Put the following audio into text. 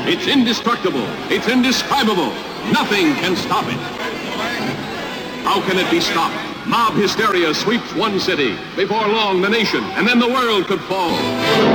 It's indestructible. It's indescribable. Nothing can stop it. How can it be stopped? Mob hysteria sweeps one city. Before long, the nation, and then the world could fall.